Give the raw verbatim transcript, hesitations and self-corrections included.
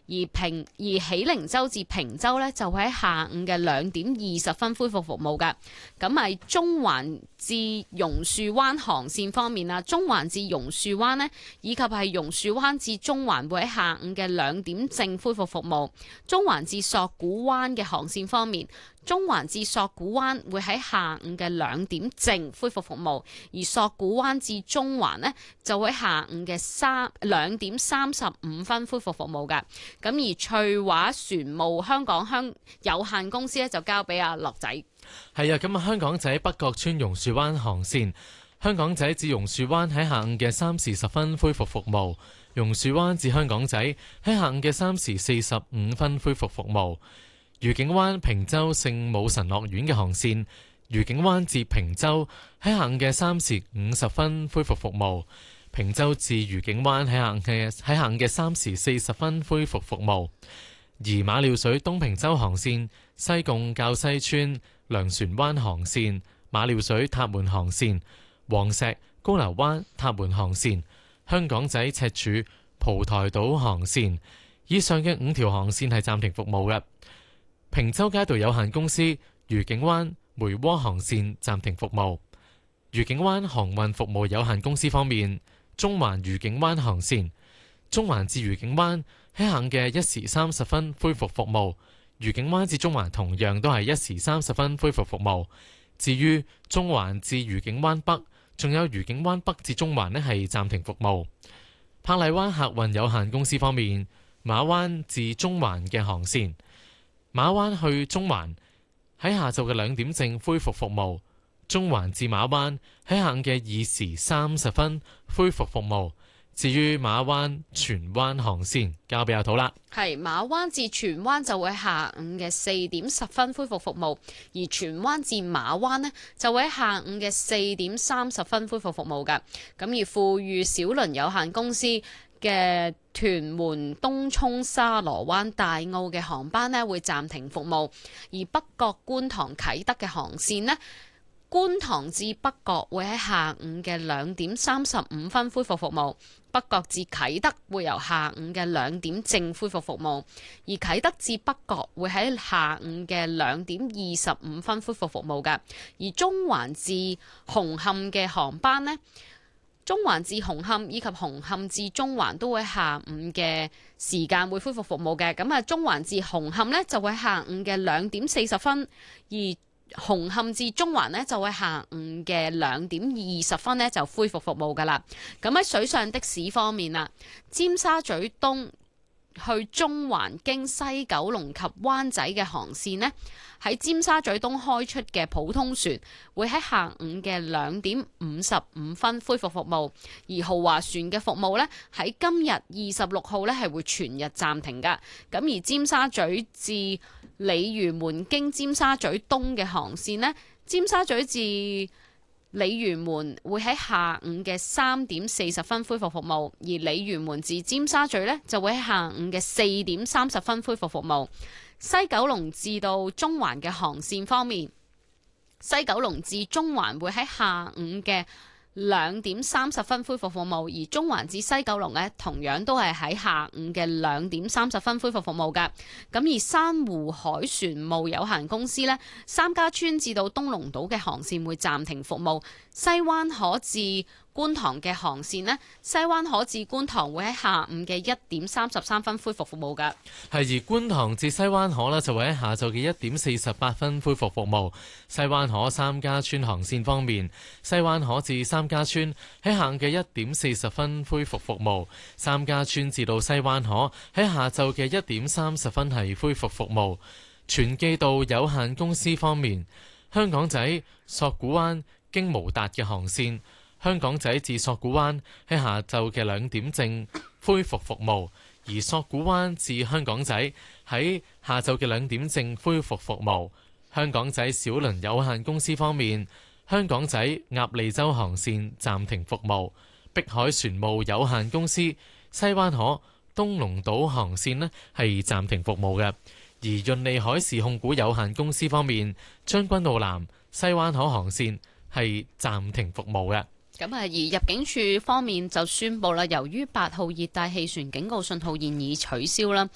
而平而喜靈洲至坪洲呢，就會喺下午嘅兩點二十分恢復服務㗎。咁係中環至榕樹灣航線方面啊，中環至榕樹灣呢，以及係榕樹灣至中環會喺下午嘅兩點正恢復服務。中環至索罟灣嘅航線方面，中環至索罟灣會喺下午嘅兩點正恢復服務，而索罟灣至中環呢，就會喺下午嘅三兩點三十五分恢復服務㗎。咁而翠華船務香港香有限公司咧就交俾阿樂仔。 係啊，咁啊香港仔北角村榕樹灣航線，香港仔至榕樹灣喺下午嘅三時十分恢復服務，榕樹灣至香港仔喺下午嘅三時四十五分恢復服務。愉景灣坪洲聖母神樂園嘅航線，愉景灣至坪洲喺下午嘅三時五十分恢復服務，坪洲至愉景灣喺下午嘅喺下午嘅三時四十分恢復服務。而馬料水東坪洲航線、西貢滘西村糧船灣航線、馬料水塔門航線、黃石高樓灣塔門航線、香港仔赤柱蒲台島航線，以上嘅五條航線係暫停服務嘅。坪洲街道有限公司愉景灣梅窩航線暫停服務。愉景灣航運服務有限公司方面，中環愉景灣航線，中環至愉景灣喺下午嘅一時三十分恢復服務，愉景灣至中環同樣都係一時三十分恢復服務。至於中環至愉景灣北，仲有愉景灣北至中環呢係暫停服務。珀麗灣客運有限公司方面，馬灣至中環嘅航線，馬灣去中環喺下晝嘅兩點正恢復服務，中環至馬灣喺下午嘅二時三十分恢復服務。至於馬灣荃灣航線，交俾阿土啦。 係馬灣至荃灣就會下午嘅四點十分恢復服務，而荃灣至馬灣呢，就會喺下午嘅四點三十分恢復服務㗎。咁而富裕小輪有限公司嘅屯門東涌沙螺灣大澳嘅航班呢，會暫停服務，而北角觀塘啟德嘅航線呢，觀塘至北角會喺下午嘅兩點三十五分恢復服務，北角至啟德會由下午嘅兩點正恢復服務，而啟德至北角會喺下午嘅兩點二十五分恢復服務㗎。而中環至紅磡嘅航班呢，中環至紅磡以及紅磡至中環都會下午嘅時間會恢復服務嘅。咁啊，中環至紅磡呢，就會下午嘅兩點四十分，而紅磡至中環呢，就會下午嘅兩點二十分呢，就恢復服務㗎啦。咁喺水上的士方面啦，尖沙咀東去中環經西九龍及灣仔嘅航線呢，喺尖沙咀東開出嘅普通船會喺下午嘅兩點五十五分恢復服務，而豪華船嘅服務呢，喺今日二十六號呢係會全日暫停㗎。咁而尖沙咀至鯉魚門經尖沙咀東嘅航線呢，尖沙咀至鯉魚門會喺下午嘅三點四十分恢復服務，而鯉魚門至尖沙咀呢，就會喺下午嘅四點三十分恢復服務。西九龍至到中環嘅航線方面，西九龍至中環會喺下午嘅兩點三十分恢復服務，而中環至西九龍呢，同樣都係喺下午嘅兩點三十分恢復服務㗎。咁而珊瑚海船務有限公司呢，三家村至到東龍島嘅航線會暫停服務，西灣河至觀塘嘅航線呢，西灣河至觀塘會喺下午嘅一點三十三分恢復服務㗎。 係而觀塘至西灣河呢，就會喺下晝嘅一點四十八分恢復服務。西灣河三家村航線方面，西灣河至三家村喺下午嘅一點四十分恢復服務，三家村至到西灣河喺下晝嘅一點三十分係恢復服務。全記道有限公司方面，香港仔索罟灣經無達嘅航線，香港仔至索罟灣喺下晝嘅兩點正恢復服務，而索罟灣至香港仔喺下晝嘅兩點正恢復服務。香港仔小輪有限公司方面，香港仔鴨脷洲航線暫停服務，碧海船務有限公司西灣河東龍島航線呢係暫停服務嘅。而潤利海事控股有限公司方面，將軍澳南西灣河航線係暫停服務嘅。 咁啊，而入境處方面就宣布啦，由於八號熱帶氣旋警告信號現已取消啦，